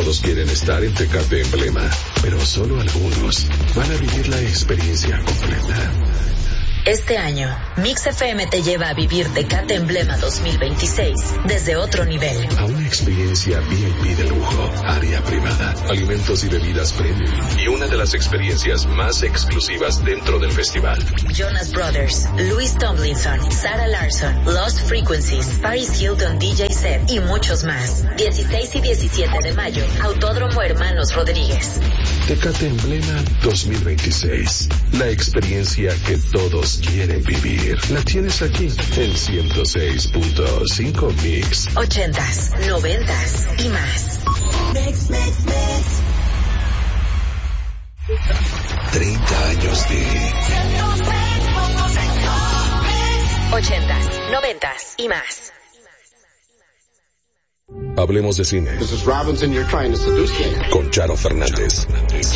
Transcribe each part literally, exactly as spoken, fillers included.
Todos quieren estar en Tecate Emblema, pero solo algunos van a vivir la experiencia completa. Este año, Mix F M te lleva a vivir Tecate Emblema dos mil veintiséis desde otro nivel. A una experiencia V I P de lujo, área privada, alimentos y bebidas premium y una de las experiencias más exclusivas dentro del festival. Jonas Brothers, Louis Tomlinson, Sarah Larson, Lost Frequencies, Paris Hilton D J set y muchos más. dieciséis y diecisiete de mayo, Autódromo Hermanos Rodríguez. Tecate Emblema dos mil veintiséis. La experiencia que todos quieren vivir. La tienes aquí en ciento seis punto cinco Mix. Ochentas, noventas y más. Mix, mix, mix. treinta años de Ochentas, noventas y más. Hablemos de cine. This is Robinson, you're trying to seduce me. Con Charo Fernández.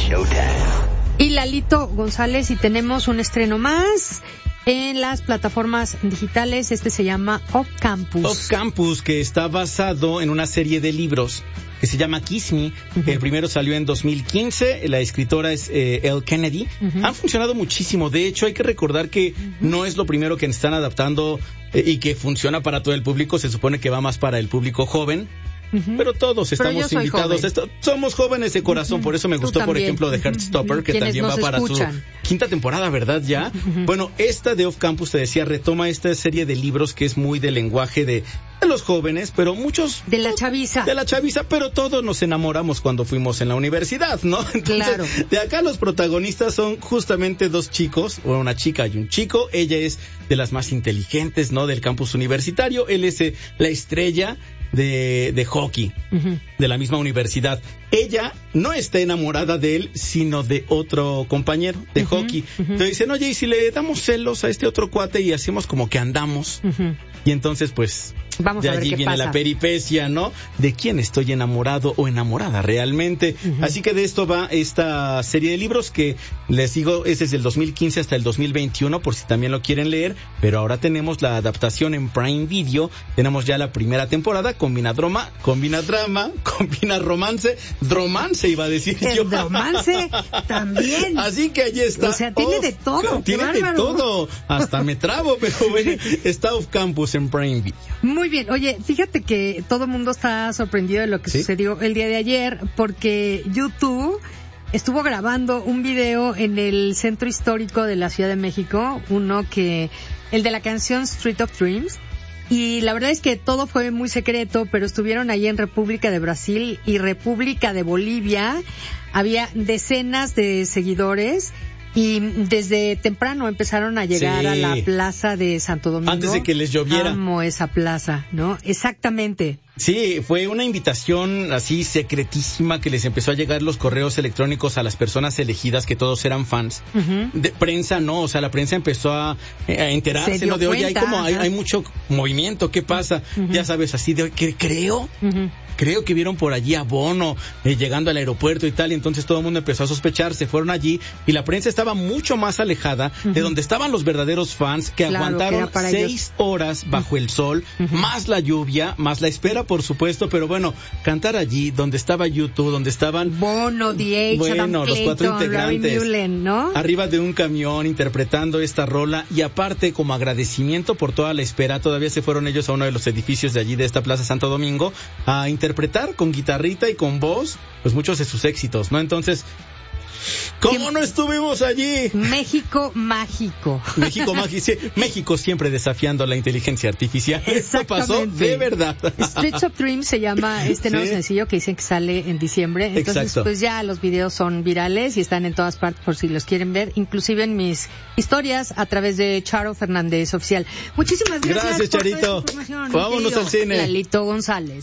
Y Lalito González, y tenemos un estreno más en las plataformas digitales. Este se llama Off Campus. Off Campus, que está basado en una serie de libros que se llama Kiss Me. Uh-huh. El primero salió en dos mil quince, la escritora es eh, Elle Kennedy. Uh-huh. Han funcionado muchísimo. De hecho, hay que recordar que uh-huh. no es lo primero que están adaptando eh, y que funciona para todo el público. Se supone que va más para el público joven. Uh-huh. Pero todos estamos Pero invitados. Esto, somos jóvenes de corazón, uh-huh. por eso me gustó, por ejemplo, de Heartstopper, uh-huh. que también va para escuchan. su quinta temporada, ¿verdad? Ya. Uh-huh. Bueno, esta de Off Campus, te decía, retoma esta serie de libros que es muy del lenguaje de, de los jóvenes, pero muchos... De la chaviza. De la chaviza, pero todos nos enamoramos cuando fuimos en la universidad, ¿no? Entonces, claro. De acá los protagonistas son justamente dos chicos, o una chica y un chico. Ella es de las más inteligentes, ¿no? Del campus universitario. Él es eh, la estrella de, de hockey, uh-huh. de la misma universidad. Ella no está enamorada de él, sino de otro compañero de uh-huh. hockey. Uh-huh. Entonces dicen, oye, ¿y si le damos celos a este otro cuate y hacemos como que andamos? Uh-huh. Y entonces, pues, Vamos de a ver allí qué viene pasa. la peripecia, ¿no? De quién estoy enamorado o enamorada realmente. Uh-huh. Así que de esto va esta serie de libros que, les digo, es desde el dos mil quince hasta el dos mil veintiuno, por si también lo quieren leer. Pero ahora tenemos la adaptación en Prime Video. Tenemos ya la primera temporada. Combina drama, combina drama, combina romance. Romance iba a decir el yo. Romance también. Así que allí está. O sea, tiene off, de todo. Tiene de todo. Hasta me trabo, pero bueno, está Off Campus en Prime Video. Muy bien. Oye, fíjate que todo el mundo está sorprendido de lo que ¿Sí? sucedió el día de ayer, porque YouTube estuvo grabando un video en el centro histórico de la Ciudad de México, uno que, el de la canción Street of Dreams. Y la verdad es que todo fue muy secreto, pero estuvieron ahí en República de Brasil y República de Bolivia. Había decenas de seguidores y desde temprano empezaron a llegar sí. a la plaza de Santo Domingo. Antes de que les lloviera. Amo esa plaza, ¿no? Exactamente. Sí, fue una invitación así secretísima que les empezó a llegar los correos electrónicos a las personas elegidas, que todos eran fans. Uh-huh. De prensa, no, o sea, la prensa empezó a, a enterarse, ¿no? De, oye, hay como, hay, hay mucho movimiento, ¿qué pasa? Uh-huh. Ya sabes, así de, ¿qué creo? Uh-huh. Creo que vieron por allí a Bono eh, llegando al aeropuerto y tal, y entonces todo el mundo empezó a sospechar, se fueron allí, y la prensa estaba mucho más alejada uh-huh. de donde estaban los verdaderos fans, que claro, aguantaron que seis ellos. horas bajo uh-huh. el sol, uh-huh. más la lluvia, más la espera, por supuesto, pero bueno, cantar allí, donde estaba YouTube, donde estaban... Bono, D H, bueno, Adam los Clayton, cuatro integrantes, Mullen, ¿no? Arriba de un camión, interpretando esta rola, y aparte, como agradecimiento por toda la espera, todavía se fueron ellos a uno de los edificios de allí, de esta Plaza Santo Domingo, a interpretar con guitarrita y con voz, pues muchos de sus éxitos, ¿no? Entonces, ¿cómo no estuvimos allí? México mágico. México mágico, sí, México siempre desafiando la inteligencia artificial. Esto pasó de verdad. Streets of Dreams se llama este nuevo sí. sencillo que dicen que sale en diciembre. Entonces, Exacto. pues ya los videos son virales y están en todas partes por si los quieren ver, inclusive en mis historias a través de Charo Fernández Oficial. Muchísimas gracias. Gracias, Charito. Por Vámonos al cine. Lalito González.